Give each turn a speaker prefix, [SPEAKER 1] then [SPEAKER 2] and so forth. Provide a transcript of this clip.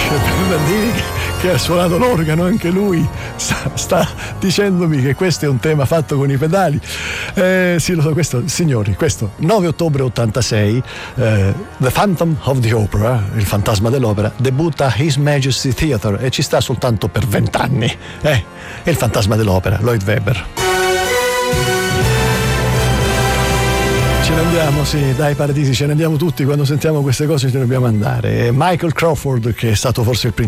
[SPEAKER 1] Bernardini, che ha suonato l'organo anche lui, sta dicendomi che questo è un tema fatto con i pedali. Sì, lo so, questo, signori, questo 9 ottobre 86, The Phantom of the Opera, il fantasma dell'opera, debutta a His Majesty Theatre e ci sta soltanto per 20 anni. È il fantasma dell'opera, Lloyd Webber. Ce ne andiamo, sì, dai Paradisi, ce ne andiamo tutti, quando sentiamo queste cose ce ne dobbiamo andare. Michael Crawford, che è stato forse il